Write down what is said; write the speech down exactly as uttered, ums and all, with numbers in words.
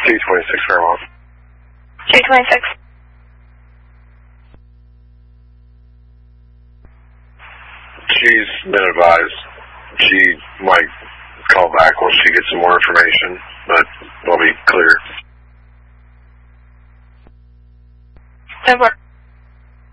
T twenty-six Fairmont. T twenty-six. She's been advised she might call back once she gets some more information, but they'll be